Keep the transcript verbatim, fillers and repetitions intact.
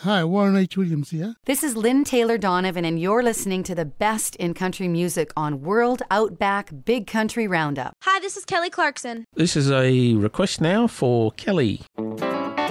Hi, Warren H. Williams here. This is Lynn Taylor Donovan, and you're listening to the best in country music on World Outback Big Country Roundup. Hi, this is Kelly Clarkson. This is a request now for Kelly.